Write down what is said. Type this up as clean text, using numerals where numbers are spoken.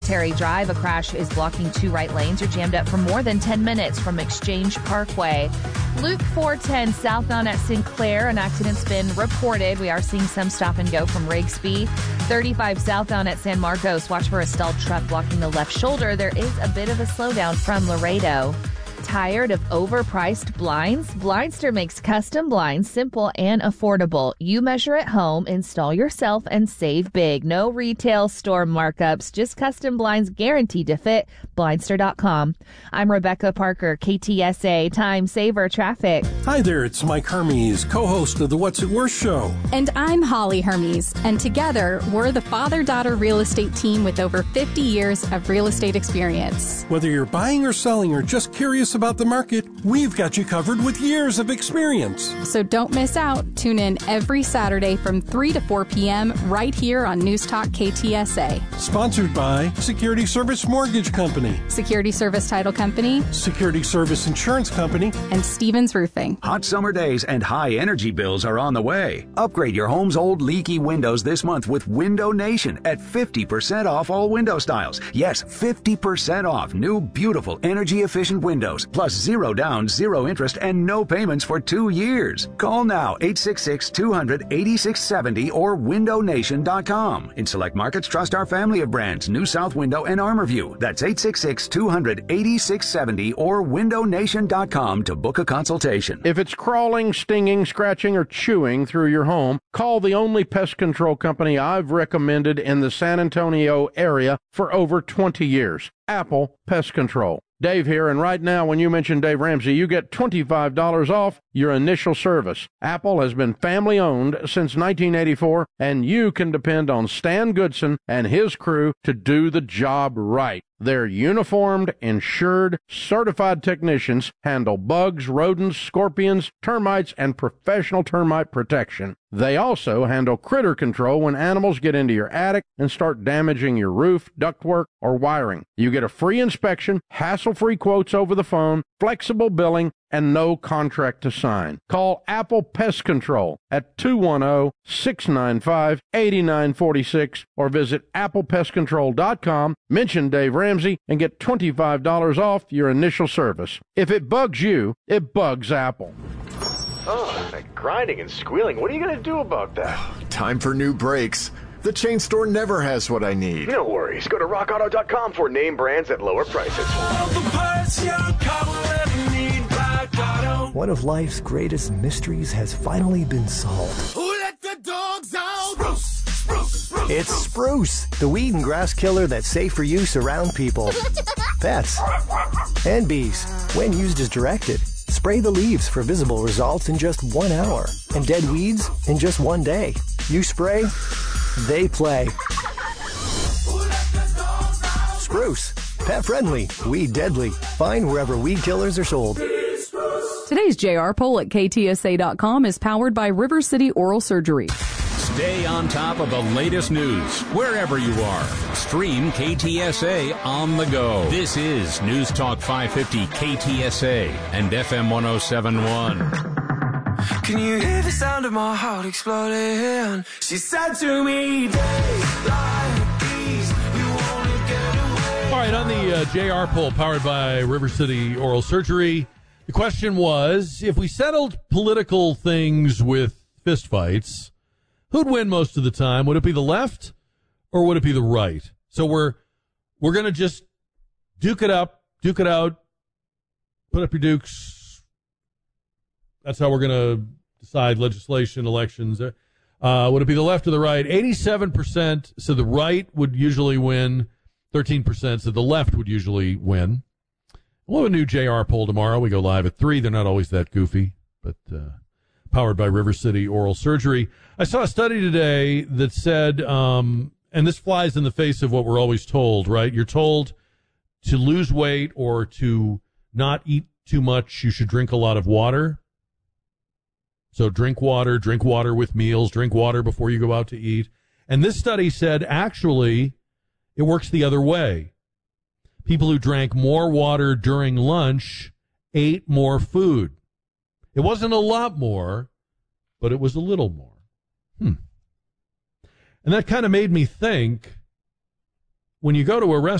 Terry Drive. A crash is blocking 2 right lanes. You're jammed up for more than 10 minutes from Exchange Parkway. Loop 410 southbound at Sinclair. An accident's been reported. We are seeing some stop and go from Rigsby. 35 southbound at San Marcos. Watch for a stalled truck blocking the left shoulder. There is a bit of a slowdown from Laredo. Tired of overpriced blinds? Blindster makes custom blinds simple and affordable. You measure at home, install yourself, and save big. No retail store markups, just custom blinds guaranteed to fit. Blindster.com. I'm Rebecca Parker, KTSA Time Saver Traffic. Hi there, it's Mike Hermes, co-host of the What's It Worth show. And I'm Holly Hermes, and together we're the father-daughter real estate team with over 50 years of real estate experience. Whether you're buying or selling or just curious about the market, we've got you covered with years of experience. So don't miss out. Tune in every Saturday from 3 to 4 p.m. right here on News Talk KTSA. Sponsored by Security Service Mortgage Company, Security Service Title Company, Security Service Insurance Company, and Stevens Roofing. Hot summer days and high energy bills are on the way. Upgrade your home's old leaky windows this month with Window Nation at 50% off all window styles. Yes, 50% off new, beautiful, energy-efficient windows. Plus 0 down, 0 interest, and no payments for 2 years. Call now, 866-200-8670 or windownation.com. In select markets, trust our family of brands, New South Window and ArmorView. That's 866-200-8670 or windownation.com to book a consultation. If it's crawling, stinging, scratching, or chewing through your home, call the only pest control company I've recommended in the San Antonio area for over 20 years, Apple Pest Control. Dave here, and right now when you mention Dave Ramsey, you get $25 off your initial service. Apple has been family-owned since 1984, and you can depend on Stan Goodson and his crew to do the job right. Their uniformed, insured, certified technicians handle bugs, rodents, scorpions, termites, and professional termite protection. They also handle critter control when animals get into your attic and start damaging your roof, ductwork, or wiring. You get a free inspection, hassle-free quotes over the phone, flexible billing, and no contract to sign. Call Apple Pest Control at 210-695-8946 or visit applepestcontrol.com, mention Dave Ramsey, and get $25 off your initial service. If it bugs you, it bugs Apple. Oh, that grinding and squealing. What are you going to do about that? Time for new brakes. The chain store never has what I need. No worries. Go to rockauto.com for name brands at lower prices. All the parts your car will ever need, Rock Auto. One of life's greatest mysteries has finally been solved. Who let the dogs out? Spruce, spruce, spruce. It's Spruce, the weed and grass killer that's safe for use around people, pets, and bees. When used as directed, spray the leaves for visible results in just 1 hour, and dead weeds in just 1 day. You spray, they play. Spruce, pet friendly, weed deadly. Find wherever weed killers are sold. Today's JR poll at KTSA.com is powered by River City Oral Surgery. Stay on top of the latest news wherever you are. Stream KTSA on the go. This is News Talk 550 KTSA and FM 1071. Can you hear the sound of my heart exploding? She said to me, days like these, you wanna get away. All right, on the JR poll powered by River City Oral Surgery, the question was, if we settled political things with fistfights, who'd win most of the time? Would it be the left or would it be the right? So we're going to just duke it out, put up your dukes. That's how we're going to decide legislation, elections. Would it be the left or the right? 87% said the right would usually win. 13% said the left would usually win. We'll have a new JR poll tomorrow. We go live at 3. They're not always that goofy, but powered by River City Oral Surgery. I saw a study today that said, and this flies in the face of what we're always told, right? You're told to lose weight or to not eat too much, you should drink a lot of water. So drink water with meals, drink water before you go out to eat. And this study said, actually, it works the other way. People who drank more water during lunch ate more food. It wasn't a lot more, but it was a little more. And that kind of made me think, when you go to a restaurant,